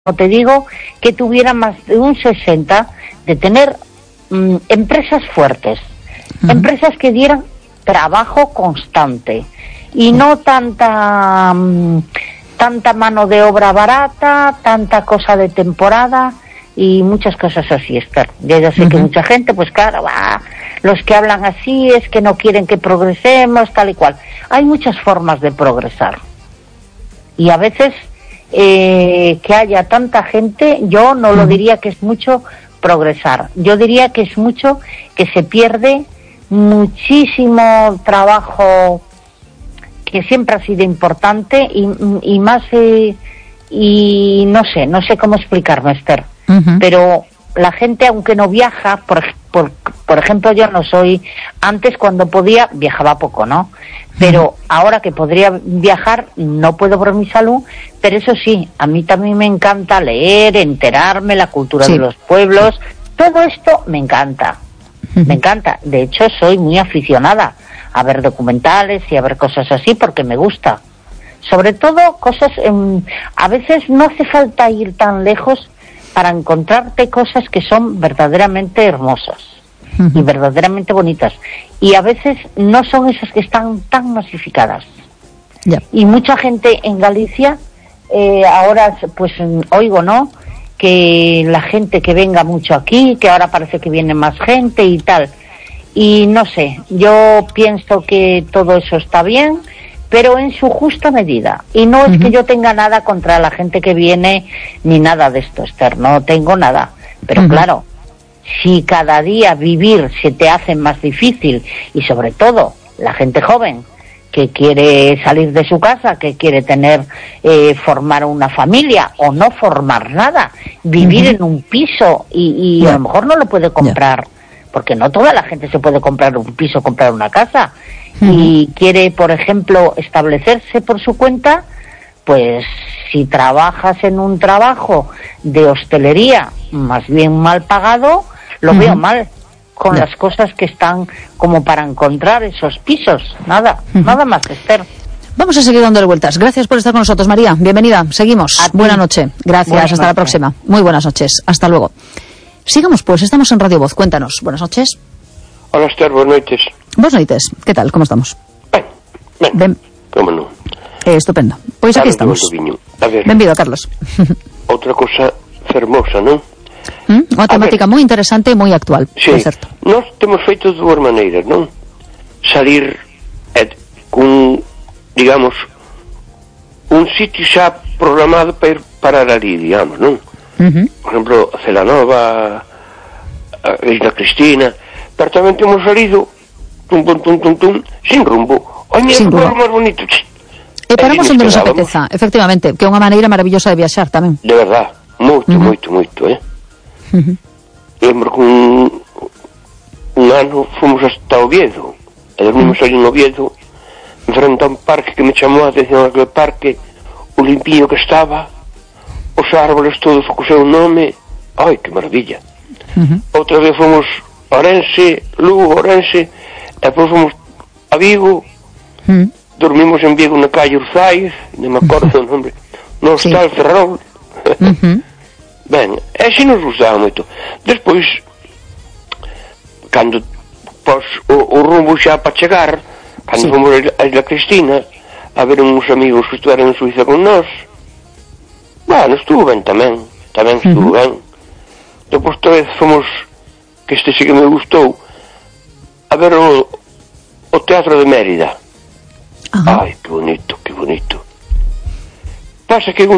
te digo, que tuviera más de un 60% de tener empresas fuertes, empresas que dieran trabajo constante y no tanta mano de obra barata, tanta cosa de temporada y muchas cosas así, Esther. Yo ya sé que mucha gente, pues claro, los que hablan así es que no quieren que progresemos, tal y cual. Hay muchas formas de progresar y a veces que haya tanta gente, yo no lo diría que es mucho progresar, yo diría que es mucho que se pierde muchísimo trabajo que siempre ha sido importante y más y no sé cómo explicarme, Esther, pero la gente, aunque no viaja, por ejemplo, yo no soy, antes cuando podía viajaba poco, ¿no? Pero ahora que podría viajar no puedo por mi salud, pero eso sí, a mí también me encanta leer, enterarme, la cultura de los pueblos, todo esto me encanta, me encanta. De hecho, soy muy aficionada a ver documentales y a ver cosas así porque me gusta. Sobre todo cosas, a veces no hace falta ir tan lejos para encontrarte cosas que son verdaderamente hermosas y verdaderamente bonitas. Y a veces no son esas que están tan masificadas. Y mucha gente en Galicia, ahora pues oigo, ¿no?, que la gente que venga mucho aquí, que ahora parece que viene más gente y tal. Y no sé, yo pienso que todo eso está bien, pero en su justa medida. Y no es que yo tenga nada contra la gente que viene, ni nada de esto, Esther, no tengo nada. Pero claro, si cada día vivir se te hace más difícil, y sobre todo la gente joven, que quiere salir de su casa, que quiere tener, formar una familia, o no formar nada, vivir en un piso, y a lo mejor no lo puede comprar, porque no toda la gente se puede comprar un piso, comprar una casa, y quiere, por ejemplo, establecerse por su cuenta, pues si trabajas en un trabajo de hostelería, más bien mal pagado, lo veo mal, con las cosas que están como para encontrar esos pisos. Nada más, Esther. Vamos a seguir dándole vueltas. Gracias por estar con nosotros, María. Bienvenida. Seguimos. Buena noche. Gracias. Hasta la próxima. Muy buenas noches. Hasta luego. Sigamos, pues. Estamos en Radio Voz. Cuéntanos. Buenas noches. Hola, Esther. Buenas noches. Buenas noches. ¿Qué tal? ¿Cómo estamos? Ben. ¿Cómo no? Estupendo. Pois aquí estamos. Benvido, Carlos. Outra cosa fermosa, non? Unha temática moi interesante e moi actual, sí. Certo. Nós temos feito de dúas maneiras, non? Salir cun, digamos, un sitio xa programado para ir parar ali, digamos, non? Por exemplo, Celanova, a Isla Cristina, pero tamén temos salido sin rumbo. Oi, mira, que pueblo máis bonito. E paramos onde nos apeteza, efectivamente, que é unha maneira maravillosa de viaxar tamén. De verdad, moito, Lembro que un ano fomos hasta Oviedo e dormimos ali en Oviedo enfrente a un parque que me chamou a atención, aquele parque, o limpinho que estaba, os árboles todos co seu nome. Ai, que maravilla. Outra vez fomos a Orense, Lugo, Orense, e depois fomos a Vigo, dormimos en Vigo na calle Urzaiz, non me acordo o nome, no Hostal Ferrol. Ben, e así nos gustaba moito. Despois, cando pos o rumbo xa para chegar, cando fomos a Isla Cristina a ver uns amigos que estudaron en Suiza con nós, bueno, estuvo ben tamén estuvo ben. Depois outra vez fomos, que este sí que me gustou, a ver o Teatro de Mérida. Ai, que bonito. Pasa que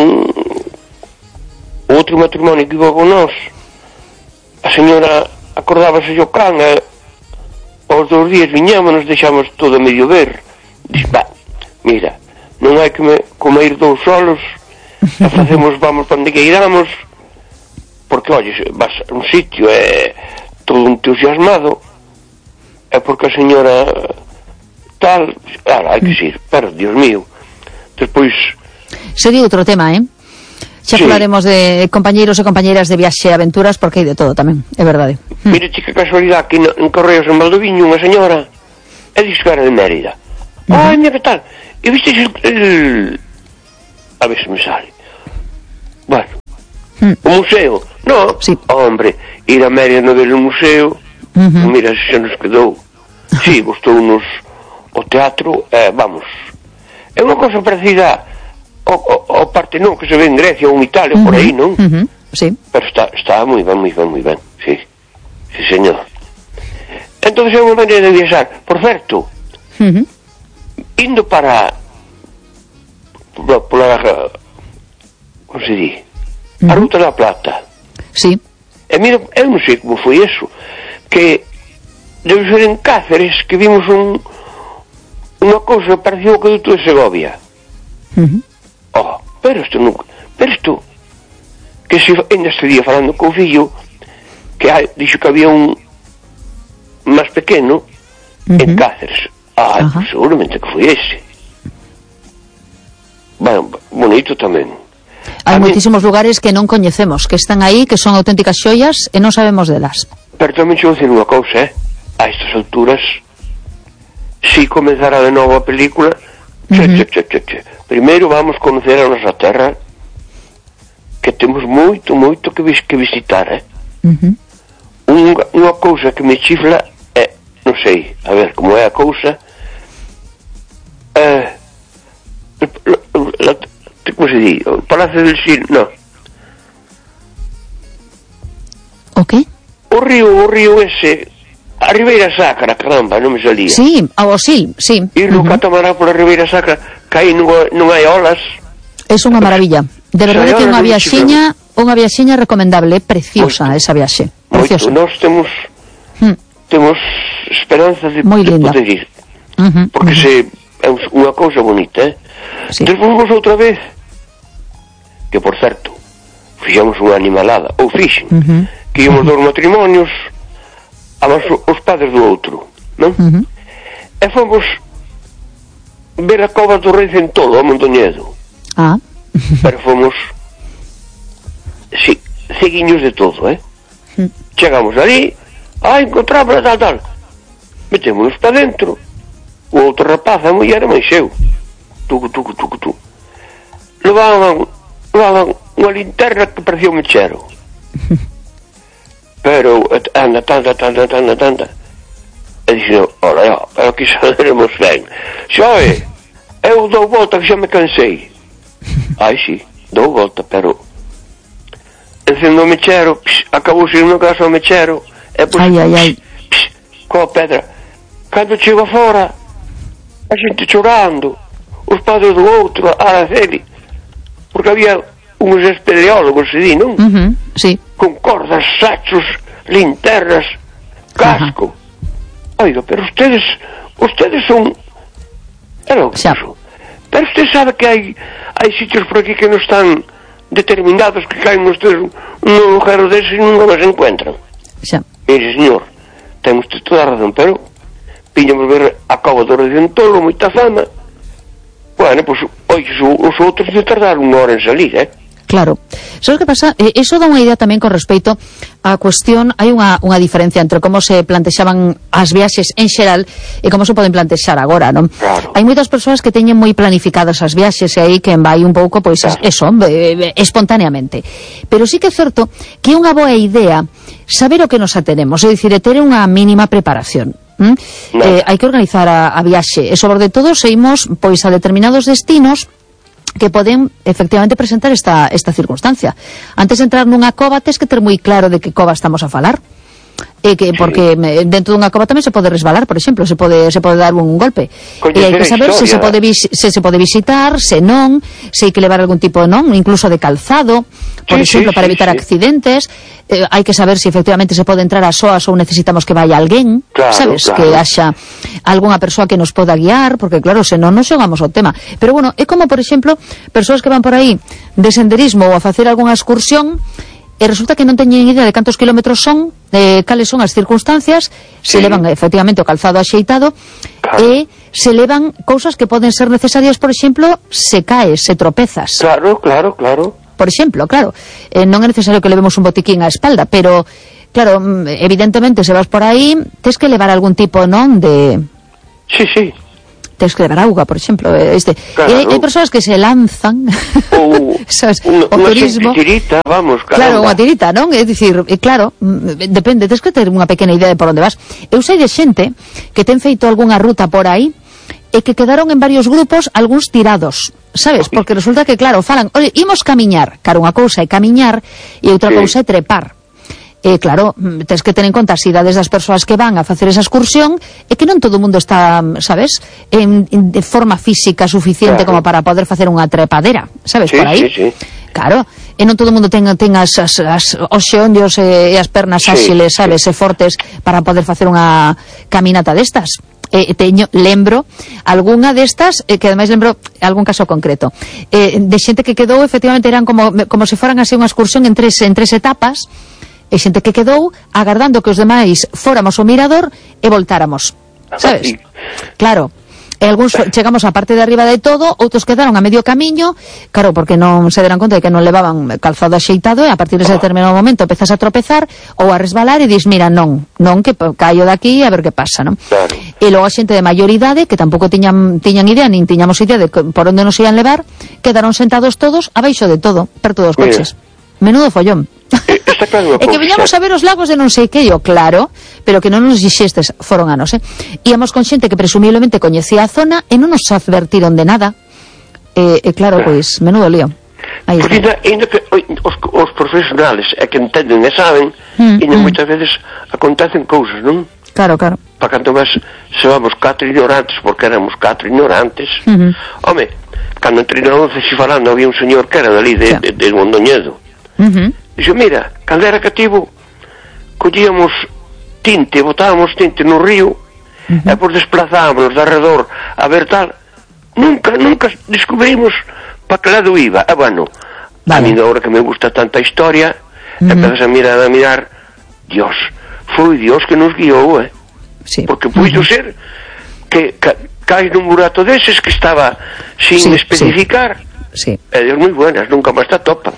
outro matrimonio que iba con nós, a señora acordábase o can, e aos 2 días viñámonos, deixamos todo a medio ver. Diz, mira, non hai que comer 2 solos, e vamos para onde que iramos, porque, oye, vas a un sitio todo entusiasmado, é porque a señora tal, hai que ir, pero, Dios mío. Despois sería outro tema, xa falaremos de compañeiros e compañeiras de viaxe e aventuras, porque hai de todo tamén, é verdade. Mira, chica, casualidade, que en Correos en Valdoviño unha señora dixo que era de Mérida. Ai, mira, que tal, e viste a ver se me sale Bueno, o museo, no, Sí. hombre, ir a Meria no ver o museo, mira, se nos quedou. Sí, gustounos o teatro, vamos, é unha cosa parecida ao Partenón que se ve en Grecia ou en Italia, por aí, non? Sí. Pero está moi ben, sí, sí, señor. Entón é unha maneira de viaxar. Por certo, indo para como se di, a Ruta da Plata. Sí. E mira, eu non sei como foi eso, que debe ser en Cáceres que vimos unha cousa parecida ao Acueduto de Segovia. Pero isto que se ainda estaría falando co fillo que dixo que había un máis pequeno en Cáceres. Pues seguramente que foi ese. Bueno, bonito tamén. Hai moitísimos lugares que non coñecemos, que están aí, que son auténticas xoias e non sabemos delas. Pero tamén xo dicir unha cousa, a estas alturas, si comenzara de novo a película, primeiro vamos conocer a nosa terra, que temos moito que visitar, Unha cousa que me chifla é, non sei, a ver como é a cousa, como se di, o Palacio del Sil, no. O que? O río ese, a Ribeira Sacra, caramba, non me salía. Sí, ao Sil, sí. Ir no catamarán pola Ribeira Sacra, que aí non hai olas. É unha maravilla. De verdade que é unha viaxiña recomendable, preciosa esa viaxe. Preciosa. Nós temos esperanza de poder ir. Porque é unha cousa bonita, Sí. Despois outra vez, que por certo, fixemos unha animalada, ou fixen, que íamos dos matrimonios, os padres do outro, non? E fomos ver a cova do Rei Centolo, a Mondoñedo. Pero fomos ceguiños de todo, Chegamos ali, encontramos tal. Metémonos para dentro. O outro rapaz, a muller, máis eu. Tucu. Levaban unha linterna que parecía un mechero. Pero anda tanta. E dixen, ora, pero que xa veremos ben. Xoe, eu dou volta que xa me cansei. Sí, dou volta, pero encendo o mechero, acabouse unha casa o mechero, e pois, coa pedra. Cando chego fora, a xente chorando, os padres do outro, a dele, porque había uns espeleólogos, se di, non? Sí. Con cordas, sachos, linternas, casco. Oiga, pero ustedes son... Era o que puso. Pero usted sabe que hai sitios por aquí que non están determinados, que caen ustedes un agujero dese e nunca máis encuentran. Mire, señor, ten usted toda a razón, pero viñamos ver a cova do Rei Centolo, moita fama. Bueno, pois, os outros de tardar unha hora en salir, Claro. Sabes que pasa? Eso dá unha idea tamén con respecto á cuestión, hai unha diferencia entre como se plantexaban as viaxes en xeral e como se poden plantexar agora, non? Claro. Hai moitas persoas que teñen moi planificadas as viaxes e aí que vai un pouco, pois, eso, espontaneamente. Pero sí que é certo que é unha boa idea saber o que nos atenemos, é dicir, ter unha mínima preparación. Hai que organizar a viaxe e sobre todo se imos pois a determinados destinos que poden efectivamente presentar esta circunstancia. Antes de entrar nunha cova tes que ter moi claro de que cova estamos a falar. Porque dentro dunha cova tamén se pode resbalar, por exemplo, se pode dar un golpe. E hai que saber se se pode visitar, se non, se hai que levar algún tipo, incluso de calzado, por exemplo, para evitar accidentes. Hai que saber se efectivamente se pode entrar a soas ou necesitamos que vaya alguén, sabes, que haxa algunha persoa que nos poda guiar, porque claro, se non xogamos o tema. Pero bueno, é como, por exemplo, persoas que van por aí de senderismo ou a facer algunha excursión e resulta que non teñen idea de cantos kilómetros son, de cales son as circunstancias, se levan efectivamente o calzado axeitado e se levan cousas que poden ser necesarias, por exemplo, se caes, se tropezas. Claro. Por exemplo, claro, non é necesario que levemos un botiquín á espalda, pero, claro, evidentemente, se vas por aí, tes que levar algún tipo, non, de... Sí. tens que levar auga, por exemplo. Claro. Hai persoas que se lanzan sabes, o turismo. Tirita, vamos, caramba. Claro, unha tirita, non? É dicir, claro, depende, tens que ter unha pequena idea de por onde vas. Eu sei de xente que ten feito algunha ruta por aí e que quedaron en varios grupos algúns tirados, sabes? Porque resulta que, claro, falan, oye, imos camiñar, claro, unha cousa é camiñar e outra cousa é trepar. Claro, tens que ter en conta as idades das persoas que van a facer esa excursión e que non todo o mundo está, sabes, de forma física suficiente como para poder facer unha trepadera, sabes, por aí. Sí. Claro, e non todo o mundo ten os xeonllos e as pernas áxiles, sabes, e fortes para poder facer unha caminata destas. Lembro algunha destas, que ademais lembro algún caso concreto, de xente que quedou, efectivamente, eran como se foran así unha excursión en tres etapas, e xente que quedou agardando que os demais fóramos ao mirador e voltáramos, sabes? Claro, e algúns chegamos á parte de arriba de todo, outros quedaron a medio camiño, claro, porque non se deran conta de que non levaban calzado axeitado, e a partir dese determinado momento empezas a tropezar ou a resbalar e dis, mira, non que caio daqui a ver que pasa, non? Claro. E logo a xente de maioridade, que tampouco tiñan idea, nin tiñamos idea de por onde nos ian levar, quedaron sentados todos abaixo de todo, perto dos coches. Menudo follón. Está claro. E que viñamos a ver os lagos de non sei que, claro, pero que non nos dixestes, foron anos, Íamos con xente que presumiblemente coñecía a zona e non nos advertiron de nada. Claro, pois, menudo lío. Porque ainda que os profesionales que entenden e saben, ainda moitas veces acontecen cousas, non? Claro. Para canto máis se vamos 4 ignorantes, porque éramos 4 ignorantes. Home, cando entre nós se falando, había un señor que era dali de Mondoñedo. Dixo, mira, cando era cativo, collíamos tinte, botábamos tinte no río, e por desplazámonos de arredor a ver tal. Nunca descubrimos para que lado iba. Bueno, a mí agora que me gusta tanta historia, empezas a mirar, Dios, foi Dios que nos guiou, Sí. Porque puido ser que caes nun burato deses que estaba sin especificar. Sí. E Dios moi buenas, nunca máis te atopan.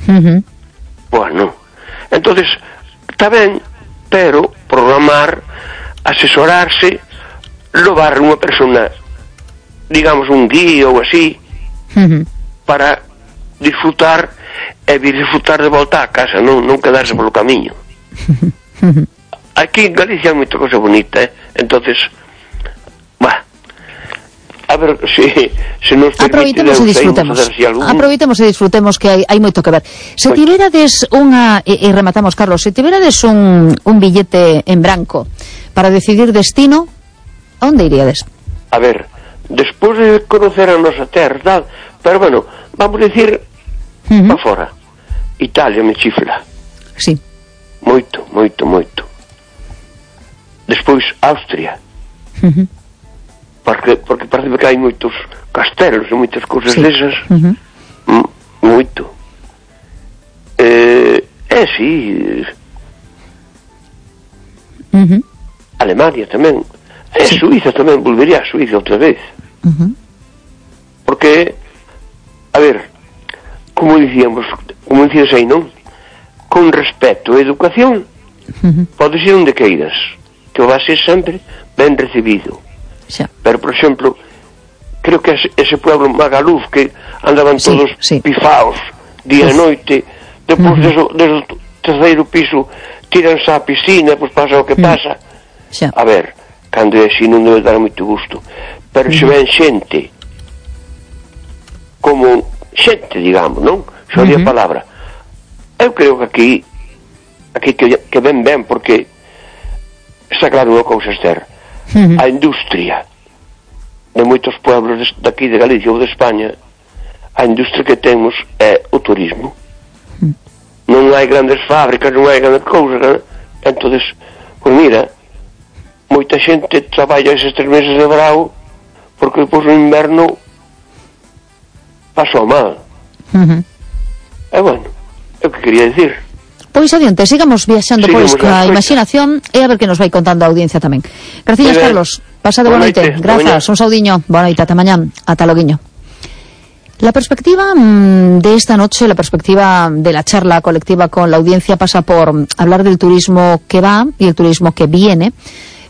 Bueno, entonces está ben, pero programar, asesorarse, levar unha persona, digamos un guía ou así, para disfrutar e disfrutar de volta a casa, non quedarse polo camiño. Aquí en Galicia hai moita cosa bonita, entonces, a ver se nos permite aproveitemos e disfrutemos que hai moito que ver. Se tiverades e rematamos, Carlos, se tiverades un billete en branco para decidir destino, onde iríades? A ver, despois de conocer a nosa terra, tal, pero bueno, vamos dicir para fora. Italia me chifla. Sí. Moito. Despois Austria. Porque parece que hai moitos castelos e moitas cousas desas. Moito. Sí. Alemania tamén. Suiza tamén, volvería a Suiza outra vez. Porque, a ver, como dicías aí, non? Con respecto a educación, podes ir onde queiras, que vas ser sempre ben recibido. Pero, por exemplo, creo que ese pueblo Magaluf, que andaban todos pifaos día e noite, depois desde o terceiro piso tiranse á piscina, pois pasa o que pasa. A ver, cando é así non debe dar moito gusto, pero se ven xente como xente, digamos, non? Xo di a palabra. Eu creo que aquí que ben, porque está claro unha cousa, Esther. A industria de moitos pueblos daqui de Galicia ou de España, a industria que temos é o turismo. Non hai grandes fábricas, non hai grandes cousas, entonces, pois mira, moita xente traballa eses 3 meses de verão porque depois no inverno pasou mal. Bueno, é o que quería dicir. Pois adiante, sigamos viaxando pois coa imaginación e a ver que nos vai contando a audiencia tamén. Gracias, Carlos. Pasa de boa noite. Grazas, un saudiño. Boa noite, ata mañán. Ata loguiño. La perspectiva de esta noche, la perspectiva de la charla colectiva con la audiencia pasa por hablar del turismo que va y el turismo que viene,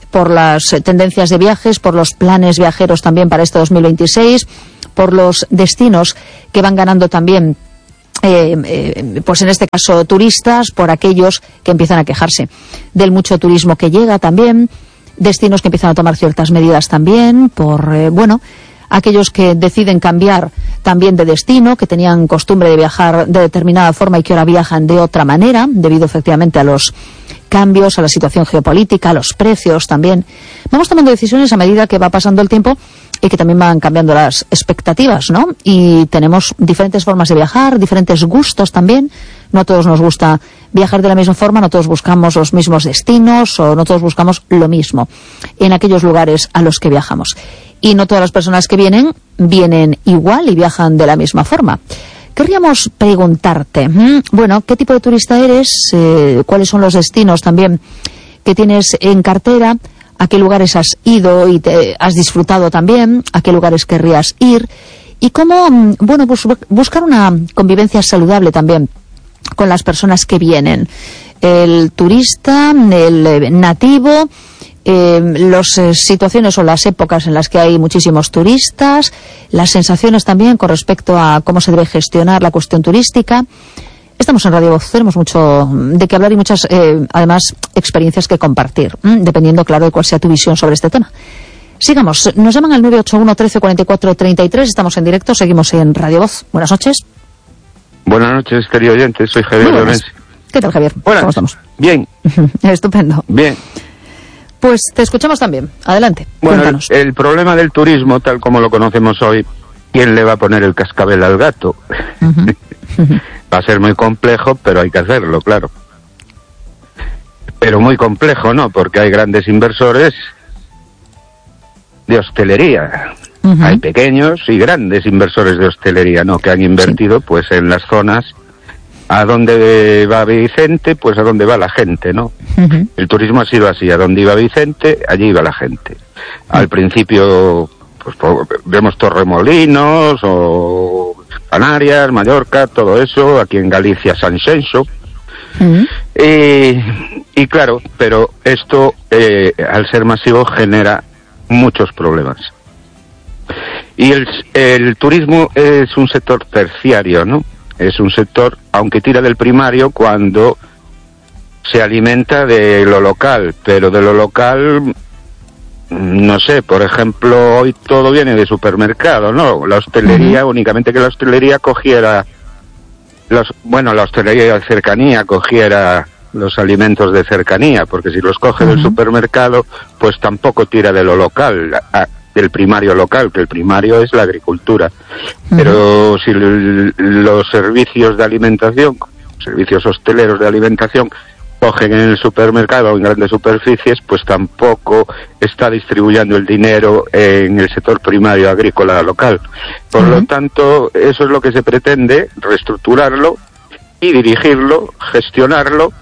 por las tendencias de viajes, por los planes viajeros también para este 2026, por los destinos que van ganando también, pues en este caso turistas, por aquellos que empiezan a quejarse del mucho turismo que llega también, destinos que empiezan a tomar ciertas medidas también, por, aquellos que deciden cambiar también de destino, que tenían costumbre de viajar de determinada forma y que ahora viajan de otra manera, debido efectivamente a los cambios, a la situación geopolítica, a los precios también. Vamos tomando decisiones a medida que va pasando el tiempo y que también van cambiando las expectativas, ¿no? Y tenemos diferentes formas de viajar, diferentes gustos también. No a todos nos gusta viajar de la misma forma, no todos buscamos los mismos destinos o no todos buscamos lo mismo en aquellos lugares a los que viajamos. Y no todas las personas que vienen igual y viajan de la misma forma. Querríamos preguntarte, ¿qué tipo de turista eres? ¿Cuáles son los destinos también que tienes en cartera? ¿A qué lugares has ido y te has disfrutado también? ¿A qué lugares querrías ir? Y cómo, pues buscar una convivencia saludable también con las personas que vienen. El turista, el nativo, las situaciones o las épocas en las que hay muchísimos turistas, las sensaciones también con respecto a cómo se debe gestionar la cuestión turística. Estamos en Radio Voz, tenemos mucho de qué hablar y muchas, además, experiencias que compartir, dependiendo, claro, de cuál sea tu visión sobre este tema. Sigamos, nos llaman al 981 13 44 33, estamos en directo, seguimos en Radio Voz. Buenas noches. Buenas noches, querido oyente, soy Javier Lorenzi. ¿Qué tal, Javier? Buenas. ¿Cómo estamos? Bien. Estupendo. Bien. Pues te escuchamos también. Adelante, cuéntanos. El problema del turismo, tal como lo conocemos hoy, ¿quién le va a poner el cascabel al gato? Va a ser muy complejo, pero hay que hacerlo, claro. Pero muy complejo, ¿no? Porque hay grandes inversores de hostelería. Hay pequeños y grandes inversores de hostelería, ¿no? Que han invertido, pues, en las zonas a donde va Vicente, pues a donde va la gente, ¿no? El turismo ha sido así, a donde iba Vicente, allí iba la gente. Al principio, pues vemos Torremolinos o Canarias, Mallorca, todo eso, aquí en Galicia San Xenxo. Y claro, pero esto, al ser masivo, genera muchos problemas. Y el turismo es un sector terciario, ¿no? Es un sector, aunque tira del primario, cuando se alimenta de lo local, pero de lo local, no sé, por ejemplo, hoy todo viene de supermercado, ¿no? La hostelería, únicamente que la hostelería cogiera, la hostelería de cercanía cogiera los alimentos de cercanía, porque si los coge del supermercado, pues tampoco tira de lo local, del primario local, que el primario es la agricultura. Pero si los servicios de alimentación, servicios hosteleros de alimentación, cogen en el supermercado o en grandes superficies, pues tampoco está distribuyendo el dinero en el sector primario agrícola local. Por lo tanto, eso es lo que se pretende, reestructurarlo y dirigirlo, gestionarlo,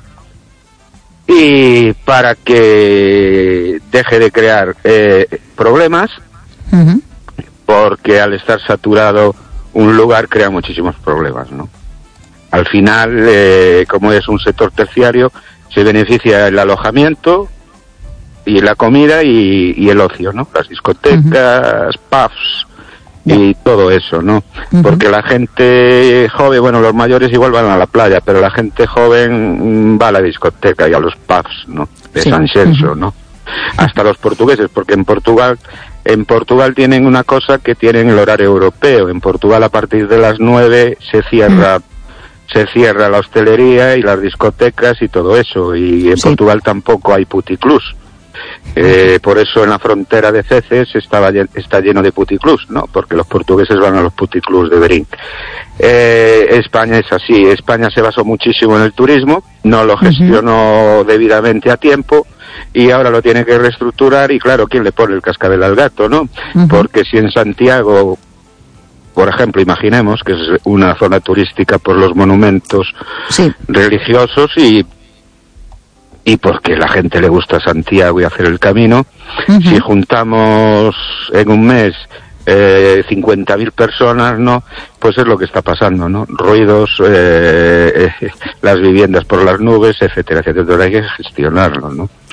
y para que deje de crear problemas, porque al estar saturado un lugar crea muchísimos problemas, ¿no? Al final, como es un sector terciario, se beneficia el alojamiento y la comida y el ocio, ¿no? Las discotecas, pubs y todo eso, ¿no? Porque la gente joven, los mayores igual van a la playa, pero la gente joven va a la discoteca y a los pubs, ¿no? De San Xenxo, ¿no? Hasta los portugueses, porque en Portugal tienen una cosa que tienen el horario europeo. En Portugal a partir de las 9 se cierra la hostelería y las discotecas y todo eso, y en Portugal tampoco hay puticlubs. Por eso en la frontera de Ceces está lleno de puticlubs, ¿no? Porque los portugueses van a los puticlubs de Berín. España es así. España se basó muchísimo en el turismo, no lo gestionó debidamente a tiempo, y ahora lo tiene que reestructurar, y claro, ¿quién le pone el cascabel al gato, no? Porque si en Santiago, por ejemplo, imaginemos que es una zona turística por los monumentos religiosos y porque la gente le gusta Santiago y hacer el camino, si juntamos en un mes 50.000 personas, ¿no? Pues es lo que está pasando, ¿no? Ruidos, las viviendas por las nubes, etcétera, etcétera. Hay que gestionarlo, ¿no?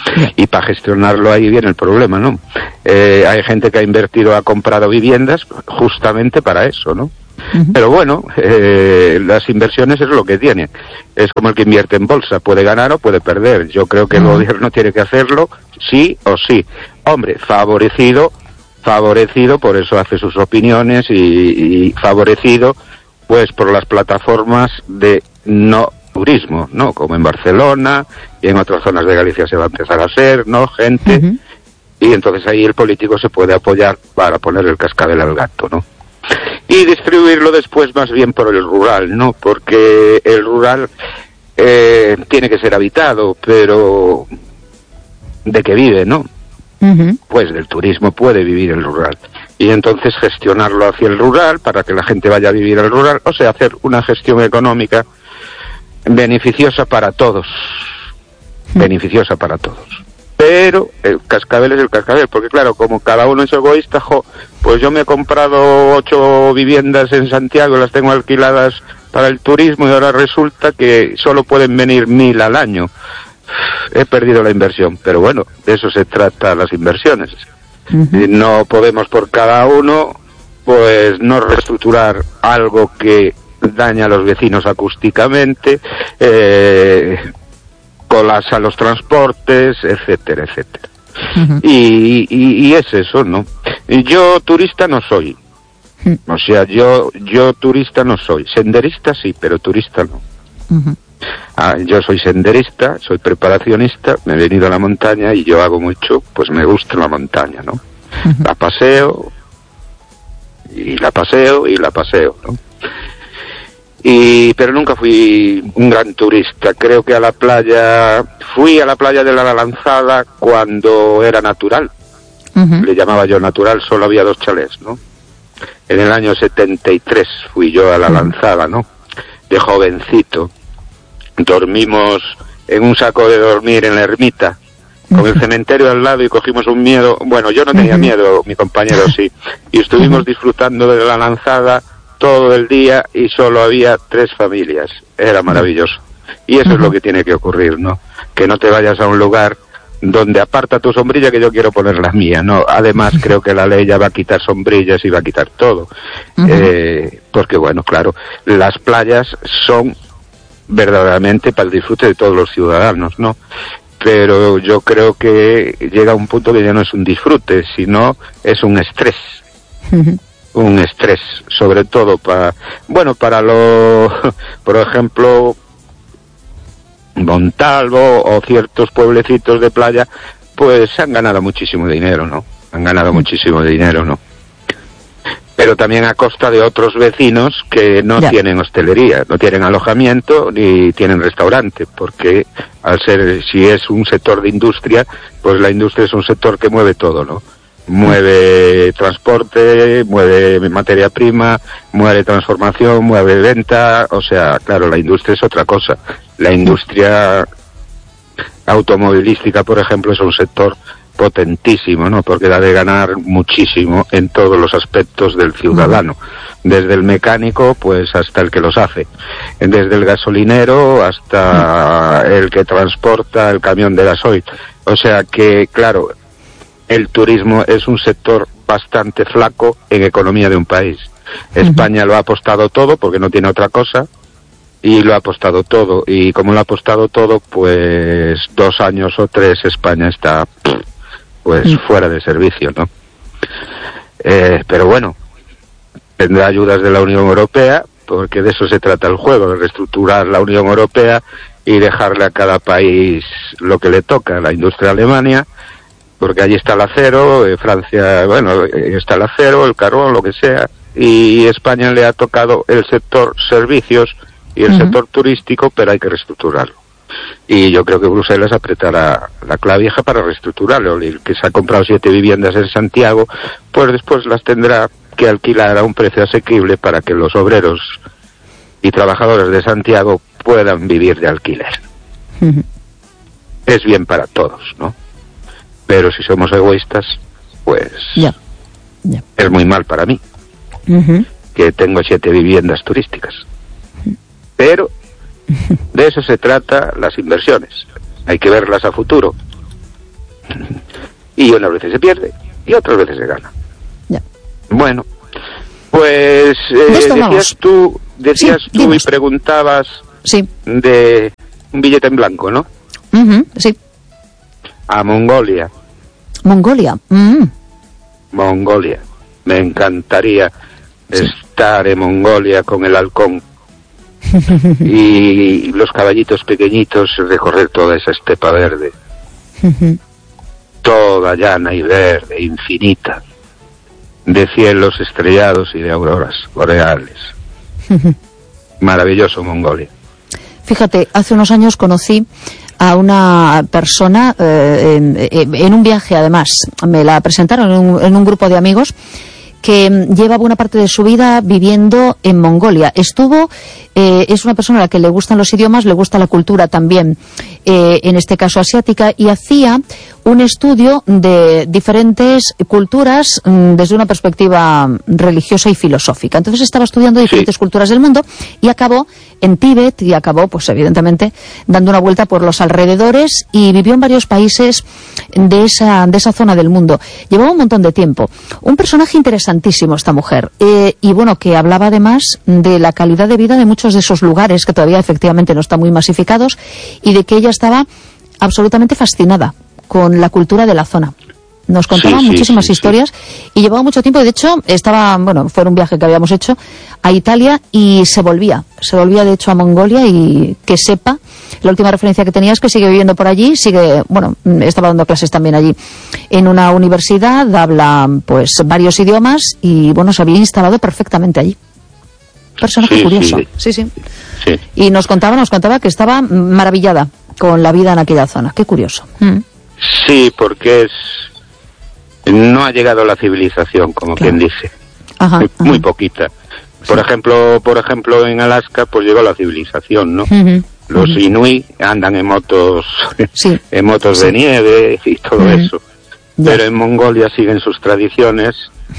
Y para gestionarlo ahí viene el problema, ¿no? Hay gente que ha comprado viviendas justamente para eso, ¿no? Pero bueno, las inversiones es lo que tiene. Es como el que invierte en bolsa, puede ganar o puede perder. Yo creo que el gobierno tiene que hacerlo sí o sí. Hombre, favorecido, por eso hace sus opiniones, y favorecido pues por las plataformas de no turismo, ¿no? Como en Barcelona y en otras zonas de Galicia se va a empezar a hacer, ¿no? Gente, y entonces ahí el político se puede apoyar para poner el cascabel al gato, ¿no? Y distribuirlo después más bien por el rural, ¿no? Porque el rural tiene que ser habitado, pero ¿de qué vive, no? Pues del turismo puede vivir el rural. Y entonces gestionarlo hacia el rural para que la gente vaya a vivir al rural, o sea, hacer una gestión económica beneficiosa para todos. Beneficiosa para todos. Pero el cascabel es el cascabel, porque claro, como cada uno es egoísta, pues yo me he comprado 8 viviendas en Santiago, las tengo alquiladas para el turismo y ahora resulta que solo pueden venir 1000 al año. He perdido la inversión, pero bueno, de eso se trata las inversiones. No podemos por cada uno, pues no reestructurar algo que daña a los vecinos acústicamente, colapsa los transportes, etcétera, etcétera. Y es eso, ¿no? Yo turista no soy. O sea, yo turista no soy. Senderista sí, pero turista no. Yo soy senderista, soy preparacionista, me he venido a la montaña y yo hago mucho, pues me gusta la montaña, ¿no? La paseo, y la paseo, y la paseo, ¿no? Pero nunca fui un gran turista. Creo que fui a la playa de la Lanzada cuando era natural. Le llamaba yo natural, solo había 2 chalés, ¿no? En el año 73 fui yo a la Lanzada, ¿no? De jovencito. Dormimos en un saco de dormir en la ermita, con el cementerio al lado, y cogimos un miedo. Bueno, yo no tenía miedo, mi compañero sí. Y estuvimos disfrutando de la Lanzada todo el día y solo había 3 familias. Era maravilloso. Y eso es lo que tiene que ocurrir, ¿no? Que no te vayas a un lugar donde aparta tu sombrilla que yo quiero poner la mía, ¿no? Además creo que la ley ya va a quitar sombrillas y va a quitar todo. Porque bueno, claro, las playas son verdaderamente para el disfrute de todos los ciudadanos, ¿no? Pero yo creo que llega un punto que ya no es un disfrute, sino es un estrés. Un estrés, sobre todo por ejemplo, Montalvo o ciertos pueblecitos de playa, pues han ganado muchísimo dinero, ¿no? Pero también a costa de otros vecinos que no tienen hostelería, no tienen alojamiento ni tienen restaurante, porque si es un sector de industria, pues la industria es un sector que mueve todo, ¿no? Mueve transporte, mueve materia prima, mueve transformación, mueve venta, o sea, claro, la industria es otra cosa. La industria automovilística, por ejemplo, es un sector potentísimo, ¿no? Porque da de ganar muchísimo en todos los aspectos del ciudadano, desde el mecánico pues hasta el que los hace, desde el gasolinero hasta el que transporta el camión de gasoil. O sea que, claro, el turismo es un sector bastante flaco en economía de un país. España lo ha apostado todo porque no tiene otra cosa, y lo ha apostado todo, y como lo ha apostado todo, pues 2 años o 3 España está pues fuera de servicio, ¿no? Pero bueno, tendrá ayudas de la Unión Europea, porque de eso se trata el juego, de reestructurar la Unión Europea y dejarle a cada país lo que le toca. La industria Alemania, porque allí está el acero, Francia, bueno, está el acero, el carbón, lo que sea, y España le ha tocado el sector servicios y el sector turístico, pero hay que reestructurarlo. Y yo creo que Bruselas apretará la clavija para reestructurarlo. El que se ha comprado 7 viviendas en Santiago, pues después las tendrá que alquilar a un precio asequible para que los obreros y trabajadores de Santiago puedan vivir de alquiler. Es bien para todos, ¿no? Pero si somos egoístas, pues es muy mal para mí, que tengo 7 viviendas turísticas. Pero de eso se trata las inversiones. Hay que verlas a futuro. Y unas veces se pierde y otras veces se gana. Ya. Bueno, pues decías tú y preguntabas de un billete en blanco, ¿no? Sí. A Mongolia. Mongolia. Mongolia. Me encantaría estar en Mongolia con el halcón y los caballitos pequeñitos, recorrer toda esa estepa verde. Toda llana y verde, infinita, de cielos estrellados y de auroras boreales. Maravilloso Mongolia. Fíjate, hace unos años conocí a una persona en un viaje, además, me la presentaron en un grupo de amigos, que lleva buena parte de su vida viviendo en Mongolia. Es una persona a la que le gustan los idiomas, le gusta la cultura también, en este caso asiática, y hacía un estudio de diferentes culturas desde una perspectiva religiosa y filosófica. Entonces estaba estudiando diferentes culturas del mundo y acabó en Tíbet y acabó, pues evidentemente, dando una vuelta por los alrededores y vivió en varios países de esa zona del mundo. Llevaba un montón de tiempo. Un personaje interesantísimo esta mujer, y bueno, que hablaba además de la calidad de vida de muchos de esos lugares que todavía efectivamente no están muy masificados, y de que ella estaba absolutamente fascinada con la cultura de la zona. Nos contaba muchísimas historias y llevaba mucho tiempo, y de hecho fue un viaje que habíamos hecho a Italia y se volvía de hecho a Mongolia, y que sepa, la última referencia que tenía es que sigue viviendo por allí, estaba dando clases también allí en una universidad, habla pues varios idiomas y se había instalado perfectamente allí. Personaje curioso. Sí. Y nos contaba que estaba maravillada con la vida en aquella zona. Qué curioso. Sí, porque no ha llegado la civilización, como quien dice. Muy poquita. Por ejemplo, en Alaska pues llegó la civilización, ¿no? Los inuit andan en motos, en motos de nieve y todo eso. Pero en Mongolia siguen sus tradiciones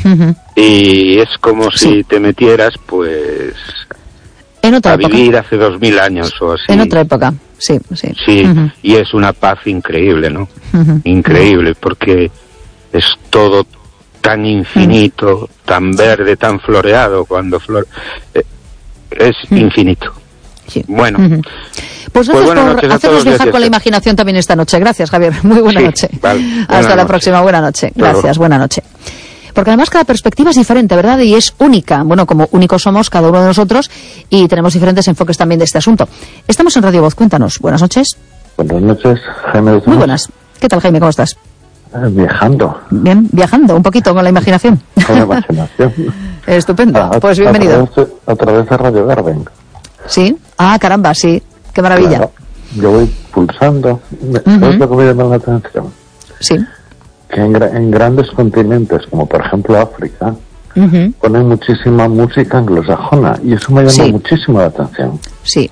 y es como si te metieras pues en otra época. Vivir hace 2000 años o así. En otra época, sí. Y es una paz increíble, ¿no? Increíble, porque es todo tan infinito, tan verde, tan floreado, cuando es infinito. Sí. Bueno. Pues gracias por hacernos viajar con la imaginación también esta noche. Gracias, Javier. Muy buena noche. Vale. Hasta la próxima. Buena noche. Gracias. Buena noche. Porque además cada perspectiva es diferente, ¿verdad? Y es única. Bueno, como únicos somos cada uno de nosotros y tenemos diferentes enfoques también de este asunto. Estamos en Radio Voz. Cuéntanos. Buenas noches. Buenas noches, Jaime. Muy buenas. ¿Qué tal, Jaime? ¿Cómo estás? Viajando. Bien, viajando un poquito con la imaginación. Con la imaginación. Estupendo. Pues bienvenido. A través de Radio Garden. Sí. Ah, caramba, sí. Qué maravilla. Claro. Yo voy pulsando. ¿Sabes lo que me llama la atención? Sí. Que en grandes continentes, como por ejemplo África, ponen muchísima música anglosajona, y eso me llama muchísimo la atención. Sí.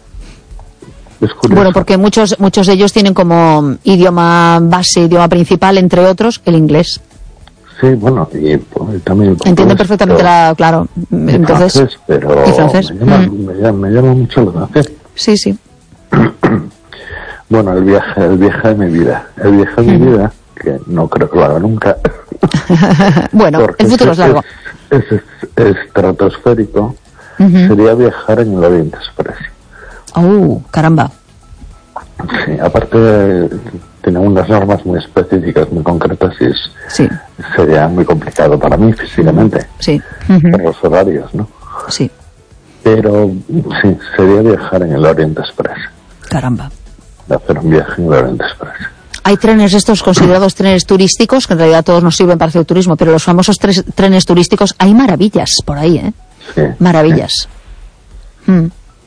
Es curioso. Bueno, porque muchos de ellos tienen como idioma base, idioma principal, entre otros, el inglés. Sí, bueno, y también... Entienden perfectamente claro. Entonces, francés, pero ¿y francés? Me llama mucho la atención. Sí. Bueno, el viaje de mi vida. El viaje de mi vida, que no creo que lo haga nunca. Bueno, el futuro es largo. Es estratosférico. Sería viajar en el Orient Express. ¡Oh, caramba! Sí, aparte tiene unas normas muy específicas, muy concretas, y sería muy complicado para mí físicamente. Sí. Por los horarios, ¿no? Sí. Pero sí, sería viajar en el Orient Express. Caramba. Hacer un viaje en el Orient Express. Hay trenes estos considerados trenes turísticos, que en realidad todos nos sirven para hacer turismo, pero los famosos trenes turísticos, hay maravillas por ahí, ¿eh? Sí. Maravillas. Sí.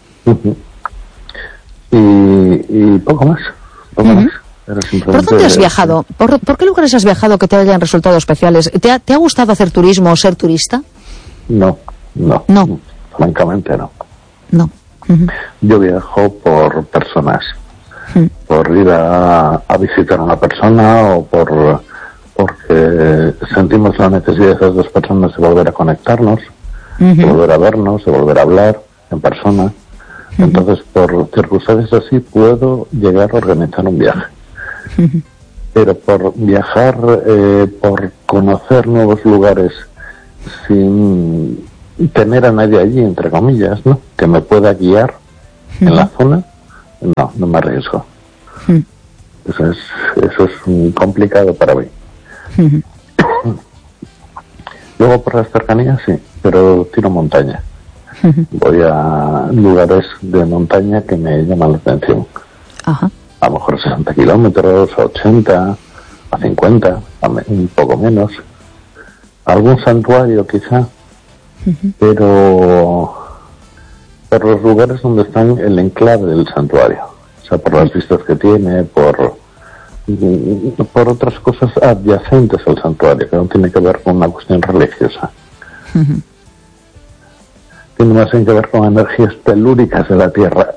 Y poco más. ¿Por dónde has viajado? ¿Por qué lugares has viajado que te hayan resultado especiales? ¿Te ha gustado hacer turismo o ser turista? No. Francamente no. No. Yo viajo por personas. Por ir a visitar a una persona, o porque sentimos la necesidad de esas dos personas de volver a conectarnos, de volver a vernos, de volver a hablar en persona. Entonces, por circunstancias así, puedo llegar a organizar un viaje. Pero por viajar, por conocer nuevos lugares sin tener a nadie allí, entre comillas, ¿no?, que me pueda guiar en la zona, no me arriesgo. Eso es complicado para mí. Luego por las cercanías sí, pero tiro montaña. Voy a lugares de montaña que me llaman la atención. Ajá. A lo mejor 60 kilómetros, a 80, a 50, un poco menos. Algún santuario quizá, pero por los lugares donde están el enclave del santuario. O sea, por las vistas que tiene, por otras cosas adyacentes al santuario, que no tiene que ver con una cuestión religiosa. Tiene más bien que ver con energías telúricas de la Tierra.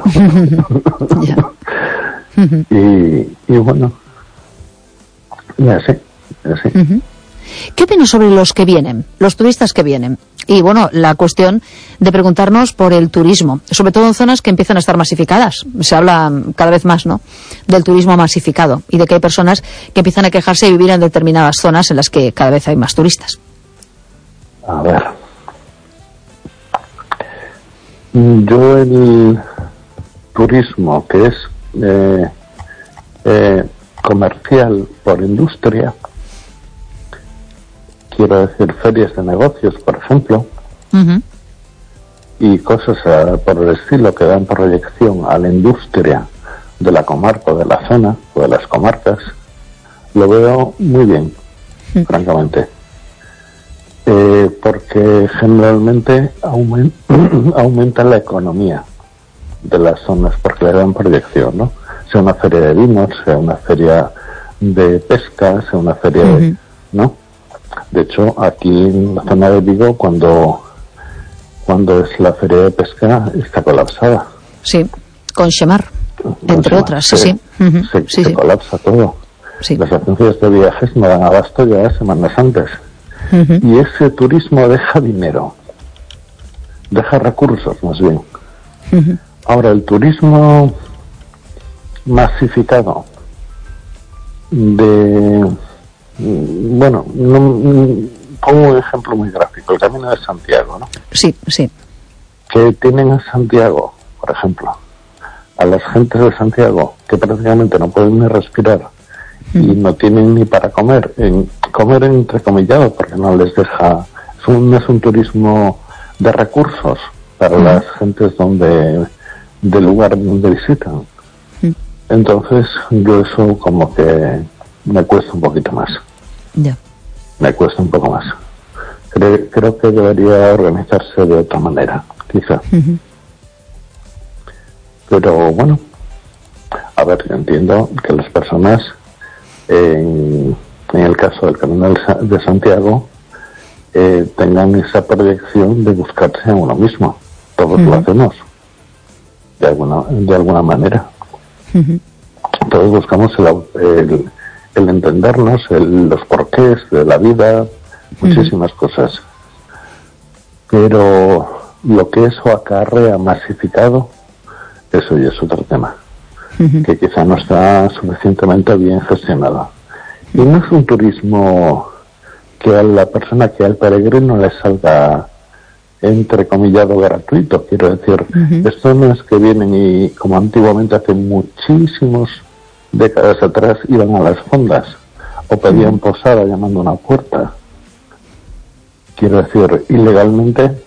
y bueno, y así. ¿Qué opinas sobre los que vienen, los turistas que vienen? Y bueno, la cuestión de preguntarnos por el turismo, sobre todo en zonas que empiezan a estar masificadas. Se habla cada vez más, ¿no?, del turismo masificado y de que hay personas que empiezan a quejarse de vivir en determinadas zonas en las que cada vez hay más turistas. A ver, yo el turismo que es comercial por industria, quiero decir ferias de negocios, por ejemplo, y cosas por el estilo que dan proyección a la industria de la comarca, de la zona o de las comarcas, lo veo muy bien, francamente. Porque generalmente aumenta la economía de las zonas, porque le dan proyección, ¿no? Sea una feria de vinos, sea una feria de pesca, sea una feria de... ¿no? De hecho, aquí en la zona de Vigo, cuando es la feria de pesca, está colapsada. Sí, con Xemar, entre otras, sí. Se colapsa todo. Sí. Las agencias de viajes no dan abasto ya semanas antes. Y ese turismo deja dinero, deja recursos más bien. Ahora, el turismo masificado bueno, pongo un ejemplo muy gráfico, el Camino de Santiago, ¿no? Sí. Que tienen en Santiago, por ejemplo, a las gentes de Santiago que prácticamente no pueden ni respirar y no tienen ni para comer, comer entrecomillado, porque no les deja, no es un turismo de recursos para las gentes del lugar donde visitan. Entonces yo eso como que me cuesta un poquito más. Me cuesta un poco más. Creo que debería organizarse de otra manera, quizá. Pero bueno, a ver, yo entiendo que las personas, en el caso del Camino de Santiago, tengan esa proyección de buscarse a uno mismo. Todos lo hacemos, de alguna manera. Todos buscamos el entendernos, los porqués de la vida, muchísimas cosas. Pero lo que eso acarrea masificado, eso ya es otro tema, que quizá no está suficientemente bien gestionado. Y no es un turismo que a la persona, que al peregrino le salga entrecomillado gratuito, quiero decir. Esto no es que vienen y, como antiguamente hace muchísimos décadas atrás, iban a las fondas o pedían posada llamando a una puerta. Quiero decir, ilegalmente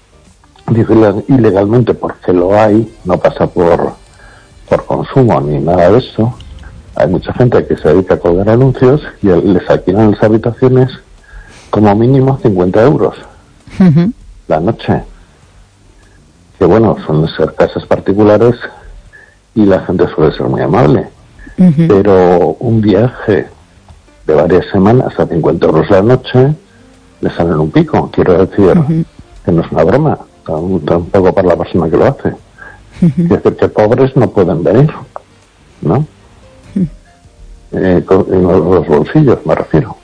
porque lo hay, no pasa por consumo ni nada de eso. Hay mucha gente que se dedica a colgar anuncios y les alquilan las habitaciones como mínimo 50 euros la noche, que bueno, suelen ser casas particulares y la gente suele ser muy amable, pero un viaje de varias semanas a 50 euros la noche le salen un pico. Quiero decir que no es una broma, tampoco para la persona que lo hace. Quiero decir que pobres no pueden venir, ¿no? En los bolsillos me refiero.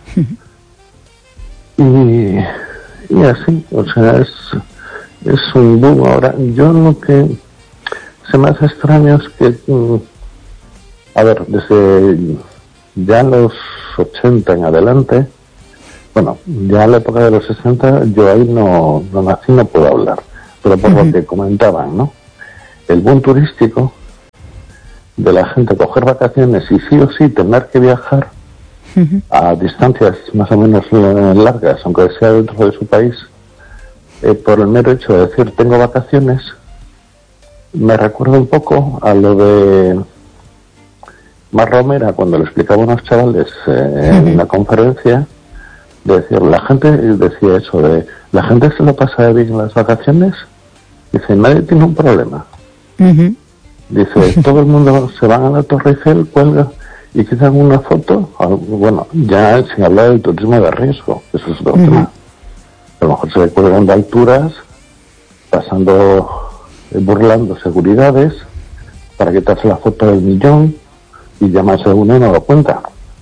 Y así, o sea, es un boom. Ahora, yo lo que se me hace extraño es que, a ver, desde ya en los 80 en adelante, bueno, ya en la época de los 60, yo ahí no nací, no puedo hablar, pero por lo que comentaban, ¿no? El boom turístico de la gente coger vacaciones y sí o sí tener que viajar a distancias más o menos largas, aunque sea dentro de su país, por el mero hecho de decir tengo vacaciones, me recuerda un poco a lo de Mar Romera cuando le explicaba a unos chavales en una conferencia, de decir, la gente decía eso de, la gente se lo pasa bien en las vacaciones, dice, nadie tiene un problema. Dice, todo el mundo se van a la Torre Eiffel, cuelga y quizás una foto, bueno, ya sin hablar del turismo de riesgo, eso es otro tema. A lo mejor se cuelgan de alturas, pasando, burlando seguridades, para quitarse la foto del millón, y llamarse a uno y no lo cuenta.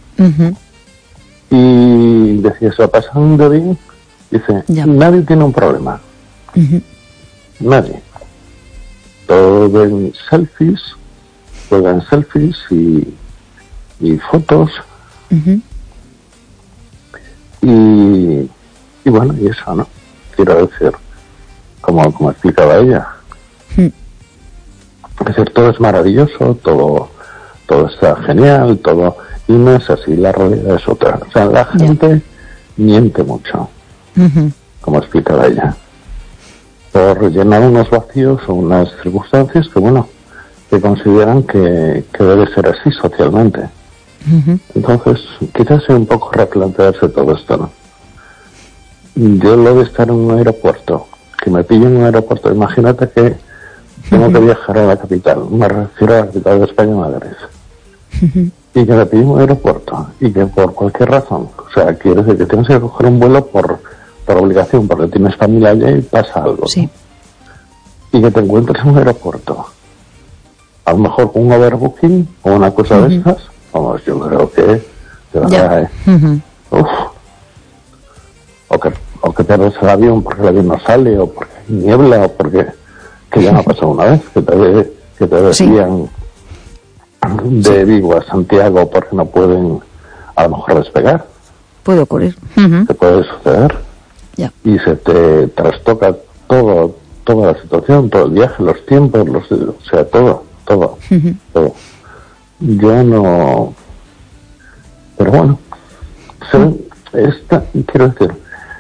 Y decía, se lo pasan de bien, dice, nadie tiene un problema. Nadie. Todos ven selfies, juegan selfies y fotos. Y bueno, y eso, ¿no? Quiero decir, como explicaba ella. Es decir, todo es maravilloso, todo está genial, todo, y no es así, la realidad es otra. O sea, la gente miente mucho, como explicaba ella, por llenar unos vacíos o unas circunstancias que, bueno, que consideran que debe ser así socialmente. Entonces, quizás sea un poco replantearse todo esto, ¿no? Yo lo de estar en un aeropuerto, que me pillen en un aeropuerto, imagínate que tengo que viajar a la capital, me refiero a la capital de España, Madrid, y que me pillen en un aeropuerto, y que por cualquier razón, o sea, quiere decir que tienes que coger un vuelo por obligación, porque tienes familia allá y pasa algo, ¿no? Y que te encuentres en un aeropuerto, a lo mejor con un overbooking o una cosa de estas, vamos, yo creo que de verdad, o que pierdes el avión porque el avión no sale, o porque hay niebla, o porque, que ya me ha pasado una vez, que te decían de Vigo a Santiago porque no pueden a lo mejor despegar. Puede ocurrir. Te puede suceder. Y se te trastoca toda la situación, todo el viaje, los tiempos, o sea, todo. Yo no... Pero bueno, quiero decir,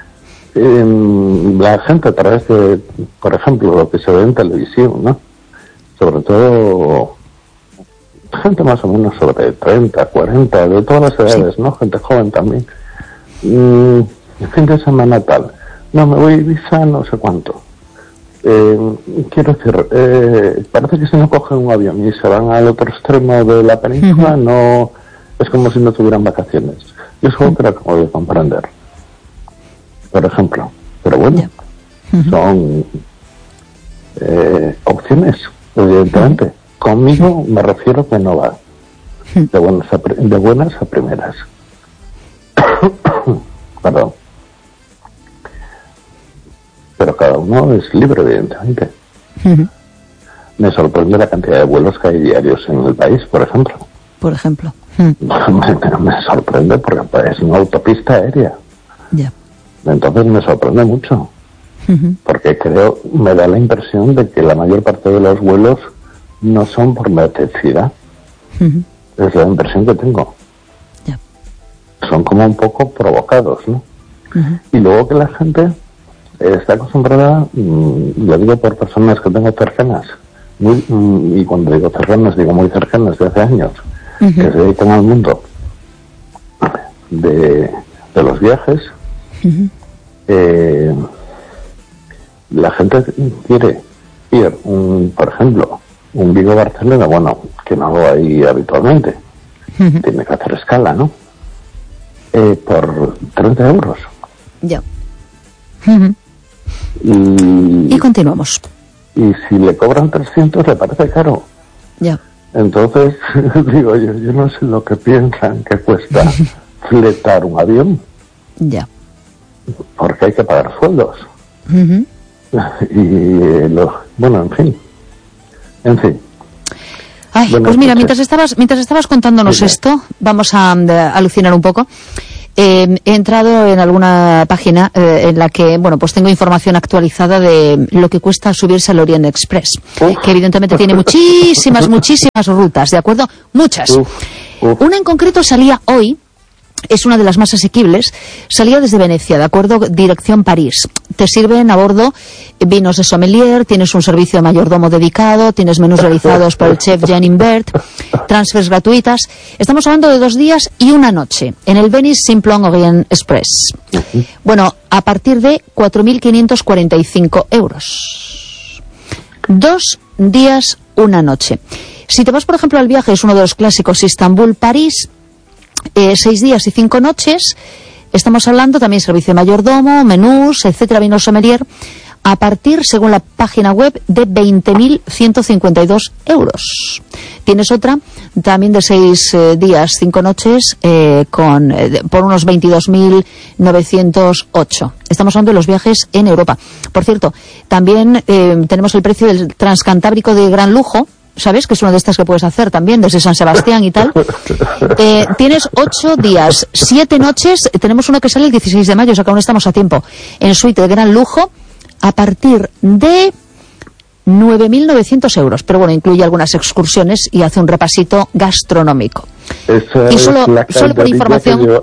la gente a través de, por ejemplo, lo que se ve en televisión, ¿no? Sobre todo gente más o menos sobre 30, 40, de todas las edades, ¿no? Gente joven también. El fin de semana tal, no me voy a Ibiza, no sé cuánto. Quiero decir, parece que si no cogen un avión y se van al otro extremo de la península, no es como si no tuvieran vacaciones. Yo es algo que era como de comprender, por ejemplo. Pero bueno, son opciones, evidentemente. Conmigo me refiero que no va de buenas a primeras. Perdón. Pero cada uno es libre, evidentemente. Me sorprende la cantidad de vuelos que hay diarios en el país, por ejemplo. Me sorprende porque es una autopista aérea. Entonces me sorprende mucho. Porque me da la impresión de que la mayor parte de los vuelos no son por necesidad. Es la impresión que tengo. Son como un poco provocados, ¿no? Y luego que la gente está acostumbrada, lo digo por personas que tengo cercanas, y cuando digo cercanas, digo muy cercanas de hace años, que se dedican al mundo de los viajes. La gente quiere ir, por ejemplo, un Vigo-Barcelona, bueno, que no hago ahí habitualmente, tiene que hacer escala, ¿no? Por 30 euros. Y continuamos. Y si le cobran 300 le parece caro. Entonces, digo yo no sé lo que piensan que cuesta fletar un avión. Porque hay que pagar sueldos. Bueno, en fin. Ay, pues mira, mientras estabas contándonos esto, vamos a alucinar un poco. He entrado en alguna página en la que, bueno, pues tengo información actualizada de lo que cuesta subirse al Orient Express, que evidentemente tiene muchísimas rutas, ¿de acuerdo? Muchas. Una en concreto salía hoy, es una de las más asequibles, salía desde Venecia, ¿de acuerdo? Dirección París. Te sirven a bordo vinos de sommelier, tienes un servicio de mayordomo dedicado, tienes menús realizados por el chef Jean Imbert, transfers gratuitas. Estamos hablando de 2 días y 1 noche en el Venice Simplon Orient Express. Bueno, a partir de 4.545 euros. 2 días, 1 noche. Si te vas, por ejemplo, al viaje, es uno de los clásicos, Istambul-París, 6 días y 5 noches, estamos hablando también servicio de mayordomo, menús, etcétera, vinos sommelier, a partir, según la página web, de 20.152 euros. Tienes otra también de 6 días, 5 noches, por unos 22.908. Estamos hablando de los viajes en Europa. Por cierto, también tenemos el precio del transcantábrico de gran lujo, ¿sabes? Que es una de estas que puedes hacer también, desde San Sebastián y tal. Tienes 8 días, 7 noches. Tenemos uno que sale el 16 de mayo, o sea que aún estamos a tiempo. En suite de gran lujo, a partir de 9.900 euros. Pero bueno, incluye algunas excursiones y hace un repasito gastronómico. Y solo por información,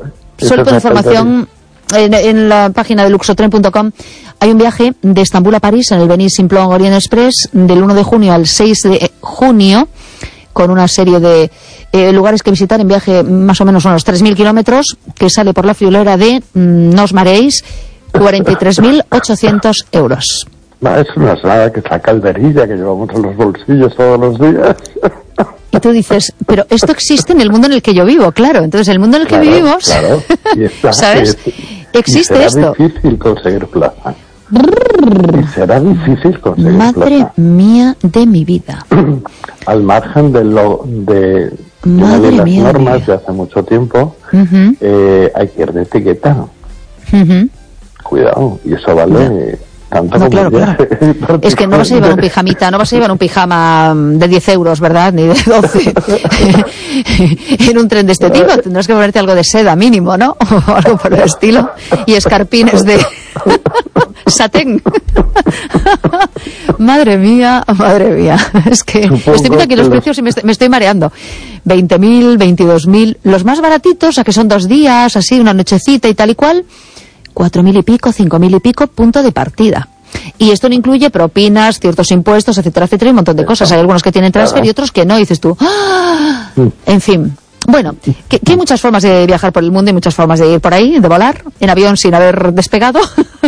en la página de luxotren.com hay un viaje de Estambul a París en el Venice Simplon Orient Express del 1 de junio al 6 de junio, con una serie de lugares que visitar en viaje más o menos unos 3.000 kilómetros, que sale por la friolera de, no os mareéis, 43.800 euros. Es una ensalada que es la calderilla que llevamos en los bolsillos todos los días. Y tú dices, pero esto existe en el mundo en el que yo vivo, claro. Entonces, el mundo en el que vivimos, claro. ¿sabes? Existe esto. Será difícil conseguir plaza. Y será difícil conseguir plaza. Madre mía de mi vida. Al margen de las normas de hace mucho tiempo, hay que ir de etiqueta. Cuidado, y eso vale... Tanto no, claro. Es que no vas a llevar un pijamita, no vas a llevar un pijama de 10 euros, ¿verdad? Ni de 12. En un tren de este tipo tendrás que ponerte algo de seda mínimo, ¿no? O algo por el estilo. Y escarpines de satén. Madre mía. Es que estoy viendo aquí los precios y me estoy mareando. 20.000, 22.000. Los más baratitos, a que son 2 días, así, una nochecita y tal y cual... 4.000 y pico, 5.000 y pico, punto de partida. Y esto no incluye propinas, ciertos impuestos, etcétera, y un montón de cosas. Hay algunos que tienen transfer y otros que no. Y dices tú, ¡ah! En fin. Bueno, que hay muchas formas de viajar por el mundo y muchas formas de ir por ahí, de volar, en avión sin haber despegado.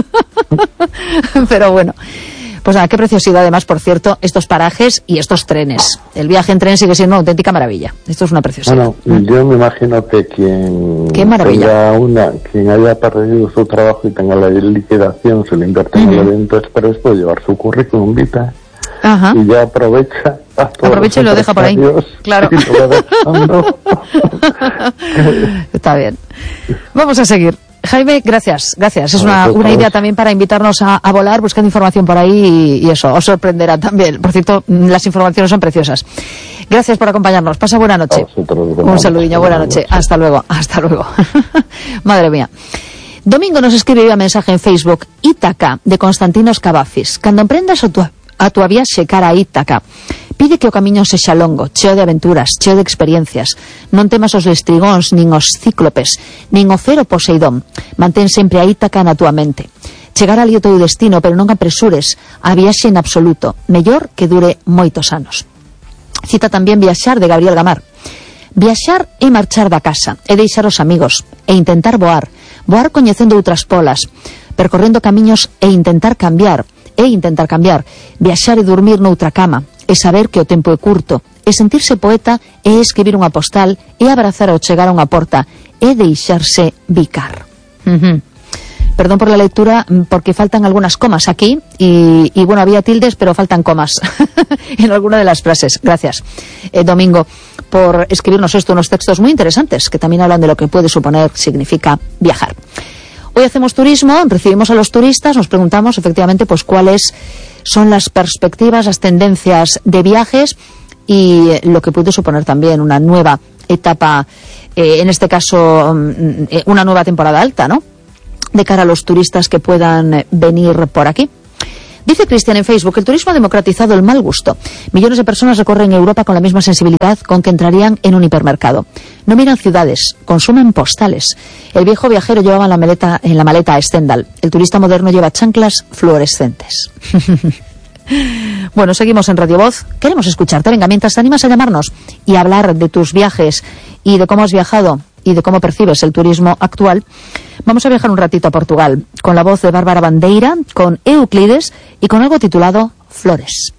Pero bueno. Pues nada, qué preciosidad además, por cierto, estos parajes y estos trenes. El viaje en tren sigue siendo una auténtica maravilla. Esto es una preciosidad. Bueno, yo me imagino que quien haya perdido su trabajo y tenga la liquidación, se le invierte en el evento express, puede llevar su currículum vitae. Ajá. Y ya aprovecha y lo deja por ahí. Claro. Está bien. Vamos a seguir. Jaime, gracias. Es una idea también para invitarnos a volar, buscando información por ahí y eso, os sorprenderá también. Por cierto, las informaciones son preciosas. Gracias por acompañarnos. Pasa buena noche. Un saludillo, buena noche. Hasta luego. Madre mía. Domingo nos escribe vía mensaje en Facebook: Ítaca, de Constantinos Cavafis. Cando emprendas a tua viaxe cara a Ítaca, pide que o camiño sexa longo, cheo de aventuras, cheo de experiencias. Non temas os lestrigóns, nin os cíclopes, nin o fero Poseidón. Mantén sempre a Ítaca na tua mente. Chegar ali o teu destino, pero non apresures a viaxe en absoluto. Mellor que dure moitos anos. Cita tamén Viaxar, de Gabriel Gamar. Viaxar é marchar da casa, é deixar os amigos, e intentar voar coñecendo outras polas, percorrendo camiños e intentar cambiar, viaxar e dormir noutra cama, e saber que o tempo é curto, e sentirse poeta, e escribir unha postal, e abrazar ao chegar a unha porta, e deixarse bicar. Perdón por la lectura, porque faltan algunas comas aquí, y bueno, había tildes, pero faltan comas en alguna de las frases. Gracias, Domingo, por escribirnos unos textos muy interesantes, que también hablan de lo que puede suponer, significa viajar. Hoy hacemos turismo, recibimos a los turistas, nos preguntamos efectivamente pues cuáles son las perspectivas, las tendencias de viajes, y lo que puede suponer también una nueva etapa, en este caso una nueva temporada alta, ¿no?, de cara a los turistas que puedan venir por aquí. Dice Cristian en Facebook: el turismo ha democratizado el mal gusto. Millones de personas recorren Europa con la misma sensibilidad con que entrarían en un hipermercado. No miran ciudades, consumen postales. El viejo viajero llevaba en la maleta a Stendhal. El turista moderno lleva chanclas fluorescentes. Bueno, seguimos en Radio Voz. Queremos escucharte. Venga, mientras te animas a llamarnos y a hablar de tus viajes y de cómo has viajado y de cómo percibes el turismo actual, vamos a viajar un ratito a Portugal con la voz de Bárbara Bandeira, con Euclides y con algo titulado Flores.